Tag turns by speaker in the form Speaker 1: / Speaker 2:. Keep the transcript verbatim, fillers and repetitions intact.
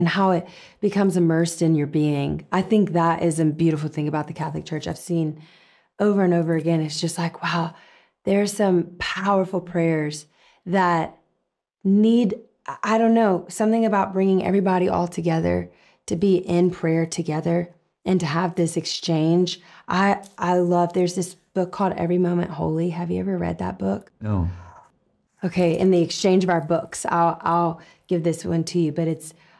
Speaker 1: and how it becomes immersed in your being. I think that is a beautiful thing about the Catholic Church. I've seen over and over again. It's just like, wow, there's some powerful prayers that need, I don't know, something about bringing everybody all together to be in prayer together and to have this exchange. I, I love, there's this book called Every Moment Holy. Have you ever read that book?
Speaker 2: No.
Speaker 1: Okay, in the exchange of our books, I'll, I'll give this one to you, but it's